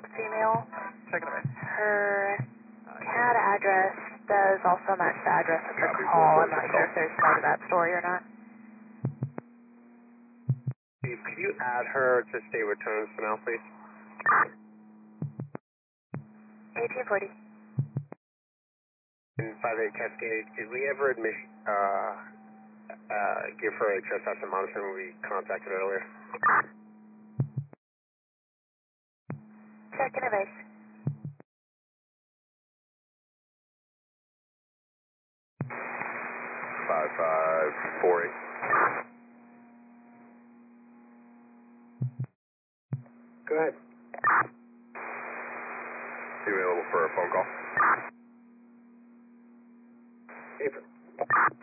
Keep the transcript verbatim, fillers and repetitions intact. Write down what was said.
female. Checking away. Her C A D address does also match the address of the call. I'm not sure if there's more to that story or not. Steve, could you add her to state returns for now, please? eighteen forty. In five eight Cascade, did we ever admit, uh, uh, give her a trespass and monitoring we contacted earlier? Checking a base. Five five four eight. Go ahead. You available for a phone call? April.